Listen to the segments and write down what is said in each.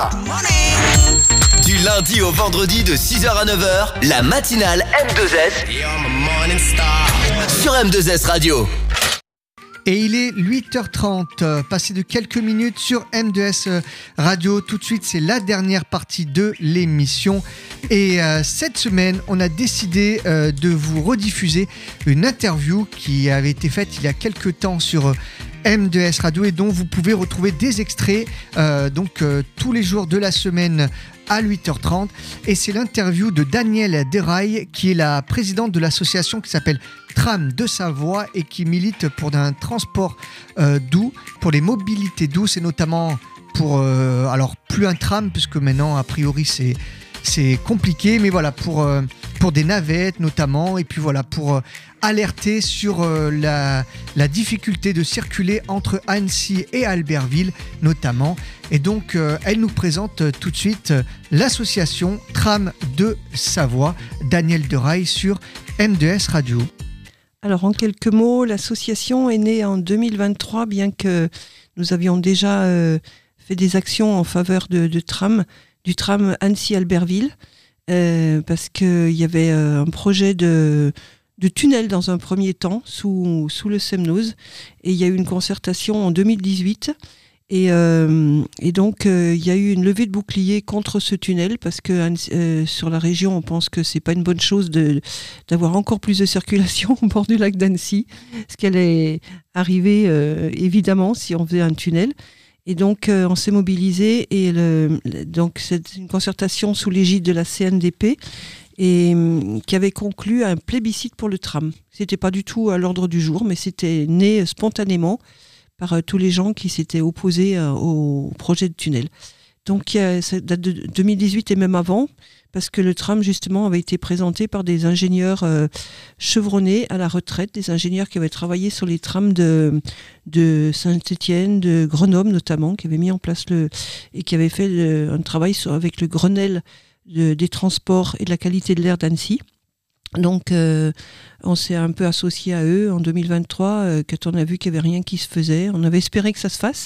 Du lundi au vendredi de 6h à 9h, la matinale M2S sur M2S Radio. Et il est 8h30, passé de quelques minutes sur M2S Radio. Tout de suite, c'est la dernière partie de l'émission. Et cette semaine, on a décidé de vous rediffuser une interview qui avait été faite il y a quelques temps sur M2S Radio et dont vous pouvez retrouver des extraits tous les jours de la semaine à 8h30. Et c'est l'interview de Danielle Deraille, qui est la présidente de l'association qui s'appelle Tram de Savoie et qui milite pour un transport doux, pour les mobilités douces et notamment pour, plus un tram, puisque maintenant a priori c'est compliqué, mais voilà, pour des navettes notamment, et puis voilà, pour alerter sur la difficulté de circuler entre Annecy et Albertville notamment. Et donc elle nous présente tout de suite l'association Tram de Savoie, Danielle Deraille sur M2S Radio. Alors en quelques mots, l'association est née en 2023, bien que nous avions déjà fait des actions en faveur du tram Annecy-Albertville, parce qu'il y avait un projet de tunnel dans un premier temps sous le Semnoz, et il y a eu une concertation en 2018. Et donc, il y a eu une levée de bouclier contre ce tunnel parce que sur la région, on pense que c'est pas une bonne chose d'avoir encore plus de circulation au bord du lac d'Annecy, ce qu'elle est arrivée évidemment si on faisait un tunnel. Et donc, on s'est mobilisé et donc c'est une concertation sous l'égide de la CNDP et qui avait conclu un plébiscite pour le tram. C'était pas du tout à l'ordre du jour, mais c'était né spontanément par tous les gens qui s'étaient opposés au projet de tunnel. Donc ça date de 2018 et même avant, parce que le tram justement avait été présenté par des ingénieurs chevronnés à la retraite, des ingénieurs qui avaient travaillé sur les trams de Saint-Étienne, de Grenoble notamment, qui avaient mis en place et qui avaient fait un travail avec le Grenelle des transports et de la qualité de l'air d'Annecy. Donc on s'est un peu associé à eux en 2023 quand on a vu qu'il n'y avait rien qui se faisait. On avait espéré que ça se fasse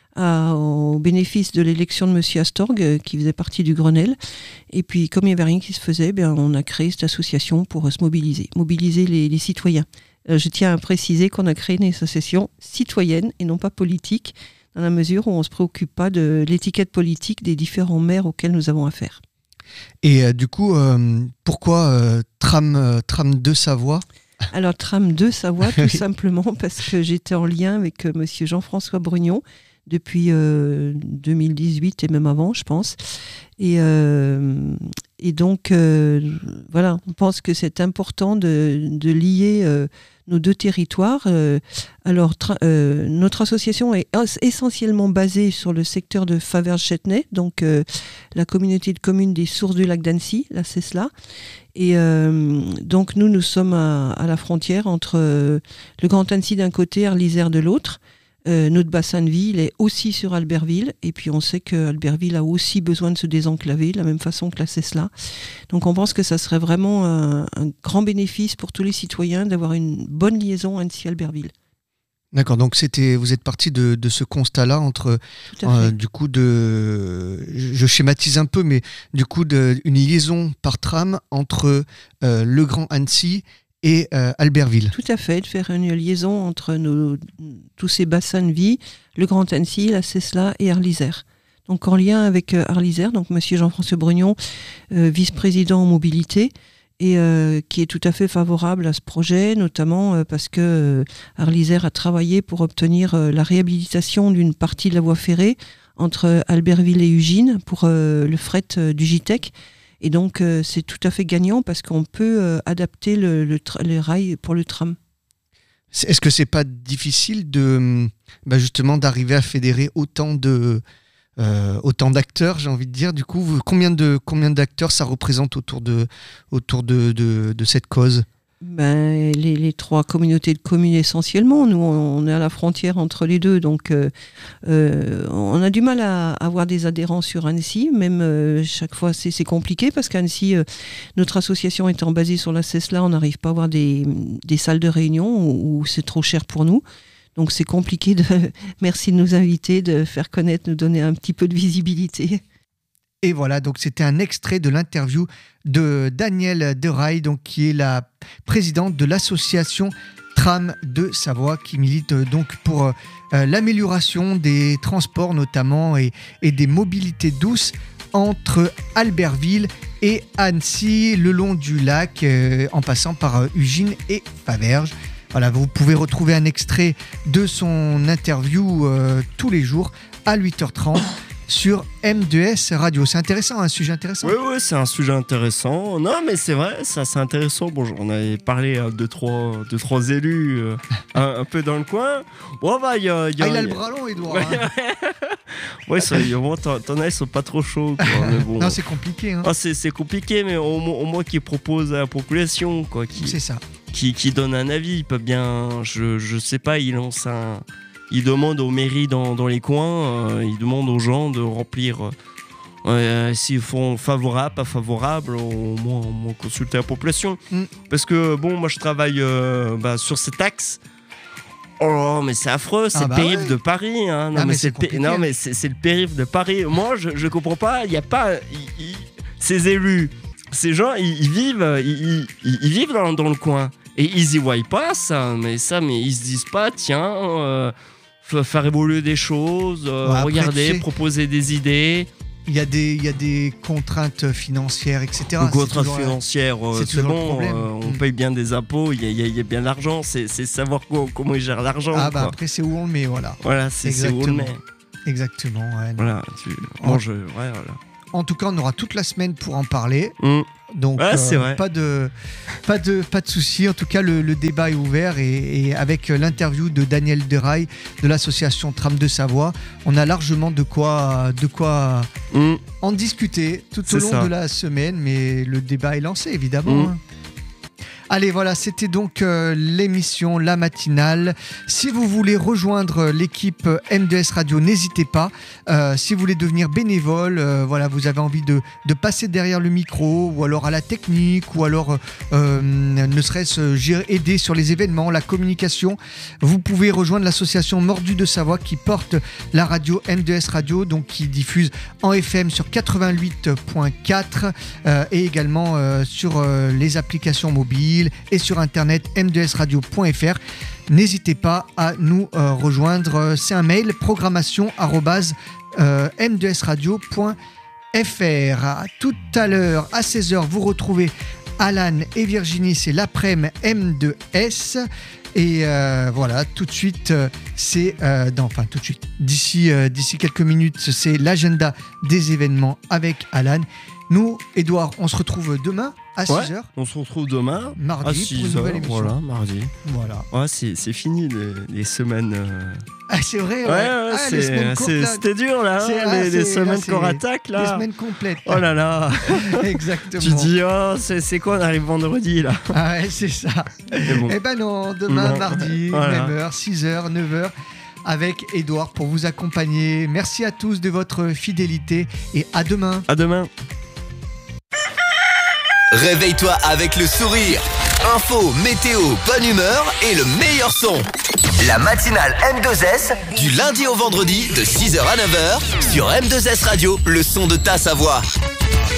au bénéfice de l'élection de Monsieur Astorg qui faisait partie du Grenelle. Et puis comme il n'y avait rien qui se faisait, on a créé cette association pour se mobiliser les citoyens. Je tiens à préciser qu'on a créé une association citoyenne et non pas politique, dans la mesure où on ne se préoccupe pas de l'étiquette politique des différents maires auxquels nous avons affaire. Et du coup, pourquoi Tram de Savoie ? Alors, Tram de Savoie, tout simplement parce que j'étais en lien avec monsieur Jean-François Brugnon depuis 2018 et même avant, je pense. Et donc, voilà, on pense que c'est important de lier nos deux territoires. Alors, notre association est essentiellement basée sur le secteur de Faverges-Châtenay, donc la communauté de communes des sources du lac d'Annecy, la CESLA. Et donc, nous sommes à la frontière entre le Grand Annecy d'un côté, Arlysère de l'autre. Notre bassin de vie, il est aussi sur Albertville, et puis on sait qu'Albertville a aussi besoin de se désenclaver, de la même façon que la CESLA. Donc on pense que ça serait vraiment un grand bénéfice pour tous les citoyens d'avoir une bonne liaison Annecy-Albertville. D'accord, donc vous êtes parti de ce constat-là entre, je schématise un peu, mais du coup, une liaison par tram entre le Grand Annecy et Albertville. Tout à fait, de faire une liaison entre tous ces bassins de vie, le Grand Annecy, la CESLA et Arlysère. Donc en lien avec Arlysère, donc monsieur Jean-François Brugnon, vice-président en mobilité, et qui est tout à fait favorable à ce projet, notamment parce que Arlysère a travaillé pour obtenir la réhabilitation d'une partie de la voie ferrée entre Albertville et Ugine pour le fret du GITEC. Et donc, c'est tout à fait gagnant parce qu'on peut adapter les rails pour le tram. Est-ce que c'est pas difficile justement d'arriver à fédérer autant d'acteurs, j'ai envie de dire. Du coup, combien d'acteurs ça représente autour de cette cause ? Les trois communautés de communes essentiellement. Nous, on est à la frontière entre les deux, donc on a du mal à avoir des adhérents sur Annecy. Même chaque fois, c'est compliqué parce qu'Annecy, notre association étant basée sur la CESLA, on n'arrive pas à avoir des salles de réunion où c'est trop cher pour nous. Donc c'est compliqué merci de nous inviter, de faire connaître, nous donner un petit peu de visibilité. Et voilà, donc c'était un extrait de l'interview de Danielle Deraille, donc qui est la présidente de l'association Tram de Savoie, qui milite donc pour l'amélioration des transports notamment et des mobilités douces entre Albertville et Annecy, le long du lac, en passant par Ugine et Faverges. Voilà, vous pouvez retrouver un extrait de son interview tous les jours à 8h30 sur M2S Radio. C'est intéressant, un sujet intéressant. Oui, c'est un sujet intéressant. Non, mais c'est vrai, ça c'est intéressant. Bon, on avait parlé de trois élus un peu dans le coin. Bon, bah, il a le bras long, Edouard. Ouais, ça, t'en as, ils sont pas trop chauds. Quoi, mais bon. Non, c'est compliqué. Hein. C'est compliqué, mais au moins qu'ils proposent à la population, quoi. C'est ça. Qui donne un avis. Il peut bien, je sais pas, il lance un. Il demande aux mairies dans les coins, il demande aux gens de remplir s'ils font favorable, pas favorable, au moins consulter la population. Parce que bon, moi je travaille sur ces taxes. Oh mais c'est affreux, c'est le périph' de Paris. Hein. Non, mais c'est le périph' de Paris. Moi je comprends pas, il y a pas ces élus, ces gens, ils vivent dans le coin. Et ils y voient pas ça, mais ils se disent pas, tiens, faire évoluer des choses, regarder, proposer des idées. Il y a des contraintes financières, etc. Les contraintes financières, c'est bon, on paye bien des impôts, il y a bien l'argent, c'est savoir comment ils gèrent l'argent. Ah bah après c'est où on le met, voilà. Voilà, c'est où on le met. Exactement, ouais. Voilà, voilà. En tout cas, on aura toute la semaine pour en parler. Donc, c'est vrai. pas de souci. En tout cas, le débat est ouvert et avec l'interview de Danielle Deraille de l'association Tram de Savoie, on a largement de quoi en discuter tout au long de la semaine. Mais le débat est lancé, évidemment. Hein. Allez, voilà, c'était donc l'émission La Matinale. Si vous voulez rejoindre l'équipe M2S Radio, n'hésitez pas. Si vous voulez devenir bénévole, voilà, vous avez envie de passer derrière le micro, ou alors à la technique, ou alors ne serait-ce aider sur les événements, la communication, vous pouvez rejoindre l'association Mordu de Savoie qui porte la radio M2S Radio, donc qui diffuse en FM sur 88.4 et également sur les applications mobiles et sur internet m2sradio.fr. N'hésitez pas à nous rejoindre. C'est un mail programmation@m2sradio.fr. À tout à l'heure à 16h, vous retrouvez Alan et Virginie, c'est l'après-midi M2S. Et voilà, tout de suite, tout de suite, d'ici quelques minutes, c'est l'agenda des événements avec Alan. Nous, Edouard, on se retrouve demain à 6h. On se retrouve demain mardi à 6h. Pour une nouvelle émission. Voilà, mardi. Voilà. Ouais, c'est fini les semaines. Ah, c'est vrai, les semaines courtes, c'était dur là, les semaines qu'on attaque là. Les semaines complètes. Oh là là. Exactement. Tu dis, c'est quoi, on arrive vendredi là. Ah ouais, c'est ça. Bon. Eh ben non, demain, mardi, même heure, 6h, 9h. Avec Edouard pour vous accompagner. Merci à tous de votre fidélité et à demain. À demain. Réveille-toi avec le sourire. Info, météo, bonne humeur et le meilleur son. La matinale M2S du lundi au vendredi de 6h à 9h sur M2S Radio, le son de ta Savoie.